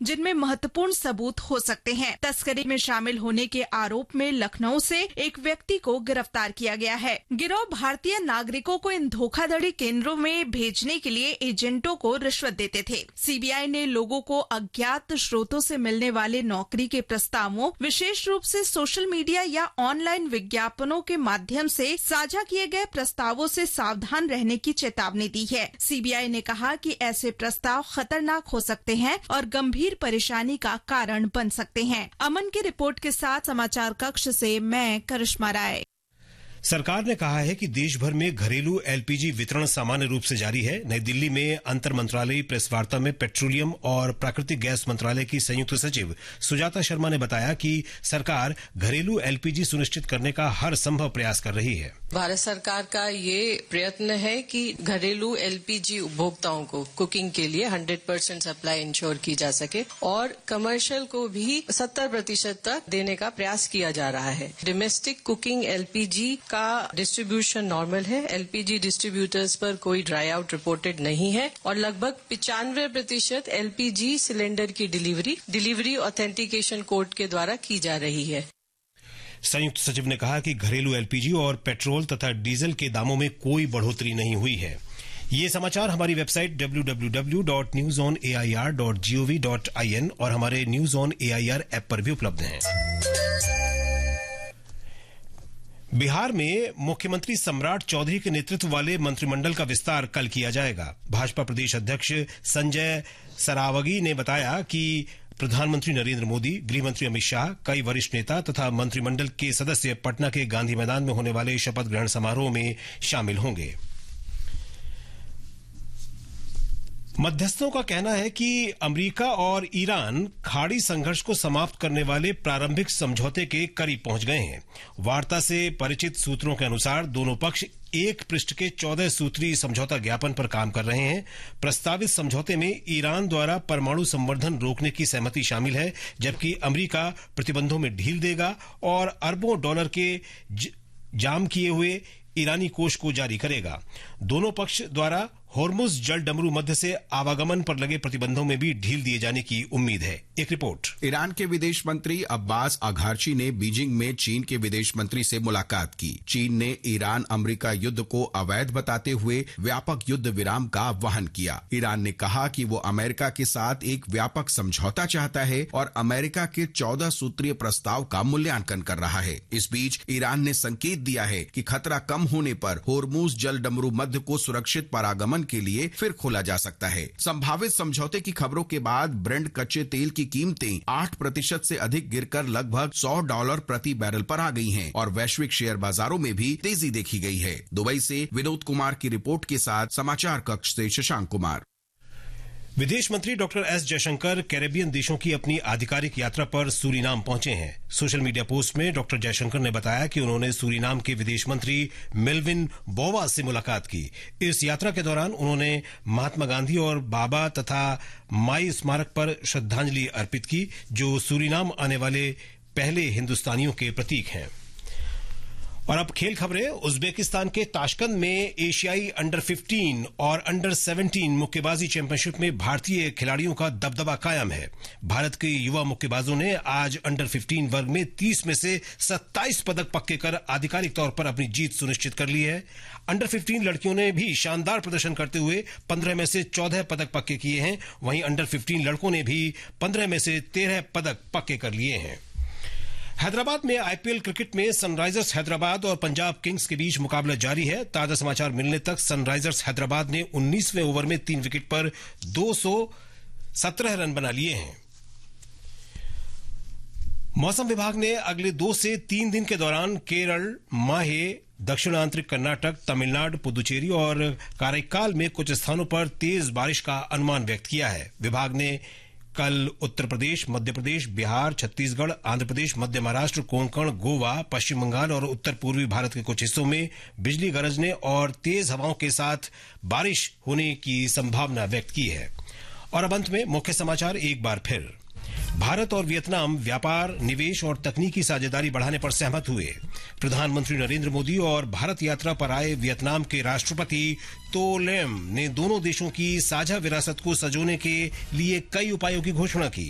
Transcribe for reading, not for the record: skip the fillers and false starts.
जिनमें महत्वपूर्ण सबूत हो सकते हैं। तस्करी में शामिल होने के आरोप में लखनऊ से एक व्यक्ति को गिरफ्तार किया गया है। गिरोह भारतीय नागरिकों को इन धोखाधड़ी केंद्रों में भेजने के लिए एजेंटों को रिश्वत देते थे। सीबीआई ने लोगों को अज्ञात स्रोतों से मिलने वाले नौकरी के प्रस्तावों, विशेष रूप से सोशल मीडिया या ऑनलाइन विज्ञापनों के माध्यम से साझा किए गए प्रस्तावों से सावधान रहने की चेतावनी दी है। सीबीआई ने कहा कि ऐसे प्रस्ताव खतरनाक हो सकते हैं और गंभीर परेशानी का कारण बन सकते हैं। अमन की रिपोर्ट के साथ समाचार कक्ष से मैं करिश्मा राय। सरकार ने कहा है कि देश भर में घरेलू एलपीजी वितरण सामान्य रूप से जारी है। नई दिल्ली में अंतर मंत्रालयी प्रेस वार्ता में पेट्रोलियम और प्राकृतिक गैस मंत्रालय की संयुक्त सचिव सुजाता शर्मा ने बताया कि सरकार घरेलू एलपीजी सुनिश्चित करने का हर संभव प्रयास कर रही है। भारत सरकार का ये प्रयत्न है कि घरेलू एलपीजी उपभोक्ताओं को कुकिंग के लिए 100% सप्लाई इंश्योर की जा सके और कमर्शियल को भी 70% तक देने का प्रयास किया जा रहा है। डोमेस्टिक कुकिंग एलपीजी का डिस्ट्रीब्यूशन नॉर्मल है। एलपीजी डिस्ट्रीब्यूटर्स पर कोई ड्राई आउट रिपोर्टेड नहीं है और लगभग 95% एलपीजी सिलेंडर की डिलीवरी ऑथेंटिकेशन कोड के द्वारा की जा रही है। संयुक्त सचिव ने कहा कि घरेलू एलपीजी और पेट्रोल तथा डीजल के दामों में कोई बढ़ोतरी नहीं हुई है। ये समाचार हमारी वेबसाइट www.newsonair.gov.in और हमारे न्यूज ऑन एआईआर ऐप पर भी उपलब्ध हैं। बिहार में मुख्यमंत्री सम्राट चौधरी के नेतृत्व वाले मंत्रिमंडल का विस्तार कल किया जाएगा। भाजपा प्रदेश अध्यक्ष संजय सरावगी ने बताया कि प्रधानमंत्री नरेंद्र मोदी, गृहमंत्री अमित शाह, कई वरिष्ठ नेता तथा मंत्रिमंडल के सदस्य पटना के गांधी मैदान में होने वाले शपथ ग्रहण समारोह में शामिल होंगे। मध्यस्थों का कहना है कि अमेरिका और ईरान खाड़ी संघर्ष को समाप्त करने वाले प्रारंभिक समझौते के करीब पहुंच गए हैं। वार्ता से परिचित सूत्रों के अनुसार दोनों पक्ष एक पृष्ठ के 14 सूत्रीय समझौता ज्ञापन पर काम कर रहे हैं। प्रस्तावित समझौते में ईरान द्वारा परमाणु संवर्धन रोकने की सहमति शामिल है, जबकि अमेरिका प्रतिबंधों में ढील देगा और अरबों डॉलर के जाम किए हुए ईरानी कोष को जारी करेगा। दोनों पक्ष द्वारा होर्मुज जल डमरू मध्य से आवागमन पर लगे प्रतिबंधों में भी ढील दिए जाने की उम्मीद है। एक रिपोर्ट। ईरान के विदेश मंत्री अब्बास अघारची ने बीजिंग में चीन के विदेश मंत्री से मुलाकात की। चीन ने ईरान अमेरिका युद्ध को अवैध बताते हुए व्यापक युद्ध विराम का आह्वान किया। ईरान ने कहा कि वो अमेरिका के साथ एक व्यापक समझौता चाहता है और अमेरिका के 14 सूत्रीय प्रस्ताव का मूल्यांकन कर रहा है। इस बीच ईरान ने संकेत दिया है कि खतरा कम होने पर होर्मुज जल डमरू मध्य को सुरक्षित परागमन के लिए फिर खोला जा सकता है। संभावित समझौते की खबरों के बाद ब्रेंट कच्चे तेल की कीमतें 8% से अधिक गिरकर लगभग $100 प्रति बैरल पर आ गई हैं और वैश्विक शेयर बाजारों में भी तेजी देखी गई है। दुबई से विनोद कुमार की रिपोर्ट के साथ समाचार कक्ष से शशांक कुमार। विदेश मंत्री डॉक्टर एस जयशंकर कैरेबियन देशों की अपनी आधिकारिक यात्रा पर सूरीनाम पहुंचे हैं। सोशल मीडिया पोस्ट में डॉक्टर जयशंकर ने बताया कि उन्होंने सूरीनाम के विदेश मंत्री मेल्विन बोवा से मुलाकात की। इस यात्रा के दौरान उन्होंने महात्मा गांधी और बाबा तथा माई स्मारक पर श्रद्धांजलि अर्पित की, जो सूरीनाम आने वाले पहले हिंदुस्तानियों के प्रतीक हैं। और अब खेल खबरें। उज्बेकिस्तान के ताशकंद में एशियाई अंडर 15 और अंडर 17 मुक्केबाजी चैंपियनशिप में भारतीय खिलाड़ियों का दबदबा कायम है। भारत के युवा मुक्केबाजों ने आज अंडर 15 वर्ग में 30 में से 27 पदक पक्के कर आधिकारिक तौर पर अपनी जीत सुनिश्चित कर ली है। अंडर 15 लड़कियों ने भी शानदार प्रदर्शन करते हुए 15 में से 14 पदक पक्के किए हैं। वहीं अंडर 15 लड़कों ने भी 15 में से 13 पदक पक्के कर लिए हैं। हैदराबाद में आईपीएल क्रिकेट में सनराइजर्स हैदराबाद और पंजाब किंग्स के बीच मुकाबला जारी है। ताजा समाचार मिलने तक सनराइजर्स हैदराबाद ने 19वें ओवर में 3 विकेट पर 217 रन बना लिए हैं। मौसम विभाग ने अगले 2 से 3 दिन के दौरान केरल, माहे, दक्षिण आंतरिक कर्नाटक, तमिलनाडु, पुदुचेरी और काराइकाल में कुछ स्थानों पर तेज बारिश का अनुमान व्यक्त किया है। विभाग ने कल उत्तर प्रदेश, मध्य प्रदेश, बिहार, छत्तीसगढ़, आंध्र प्रदेश, मध्य महाराष्ट्र, कोंकण, गोवा, पश्चिम बंगाल और उत्तर पूर्वी भारत के कुछ हिस्सों में बिजली गरजने और तेज हवाओं के साथ बारिश होने की संभावना व्यक्त की है। और अब अंत में मुख्य समाचार एक बार फिर। भारत और वियतनाम व्यापार, निवेश और तकनीकी साझेदारी बढ़ाने पर सहमत हुए। प्रधानमंत्री नरेंद्र मोदी और भारत यात्रा पर आए वियतनाम के राष्ट्रपति तो लैम ने दोनों देशों की साझा विरासत को संजोने के लिए कई उपायों की घोषणा की।